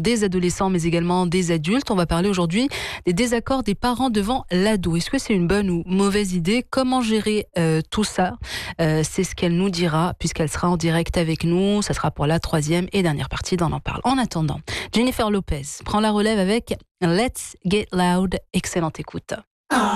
des adolescents, mais également des adultes. On va parler aujourd'hui des désaccords des parents devant l'ado. Est-ce que c'est une bonne ou mauvaise idée? Comment gérer tout ça? C'est ce qu'elle nous dira, puisqu'elle sera en direct avec nous. Ça sera pour la 3e et dernière partie d'On en parle. En attendant, Jennifer Lopez prend la relève avec Let's Get Loud. Excellente écoute.